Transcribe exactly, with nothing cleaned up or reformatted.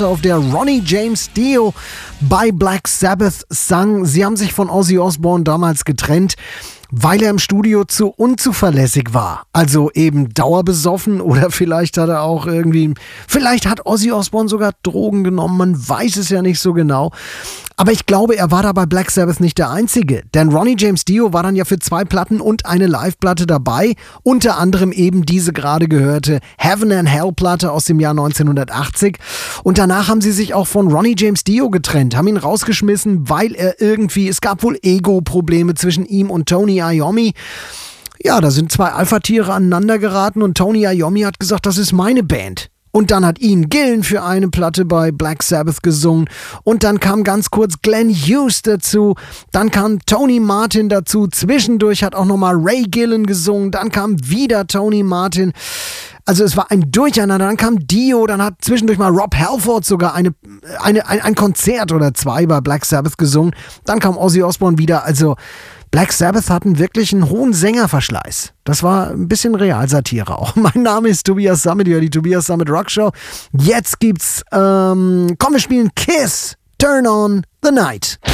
Platte, auf der Ronnie James Dio bei Black Sabbath sang. Sie haben sich von Ozzy Osbourne damals getrennt, weil er im Studio zu unzuverlässig war. Also eben dauerbesoffen oder vielleicht hat er auch irgendwie, vielleicht hat Ozzy Osbourne sogar Drogen genommen, man weiß es ja nicht so genau. Aber ich glaube, er war da bei Black Sabbath nicht der Einzige, denn Ronnie James Dio war dann ja für zwei Platten und eine Live-Platte dabei, unter anderem eben diese gerade gehörte Heaven and Hell-Platte aus dem Jahr neunzehnhundertachtzig. Und danach haben sie sich auch von Ronnie James Dio getrennt, haben ihn rausgeschmissen, weil er irgendwie, es gab wohl Ego-Probleme zwischen ihm und Tony Iommi. Ja, da sind zwei Alpha-Tiere aneinander geraten und Tony Iommi hat gesagt, das ist meine Band. Und dann hat Ian Gillan für eine Platte bei Black Sabbath gesungen. Und dann kam ganz kurz Glenn Hughes dazu. Dann kam Tony Martin dazu. Zwischendurch hat auch nochmal Ray Gillan gesungen. Dann kam wieder Tony Martin. Also es war ein Durcheinander. Dann kam Dio. Dann hat zwischendurch mal Rob Halford sogar eine, eine, ein, ein Konzert oder zwei bei Black Sabbath gesungen. Dann kam Ozzy Osbourne wieder. Also Black Sabbath hatten wirklich einen hohen Sängerverschleiß. Das war ein bisschen Realsatire auch. Mein Name ist Tobias Sammet, die Tobias Sammet Rock Show. Jetzt gibt's, ähm, komm, wir spielen Kiss, Turn on the Night.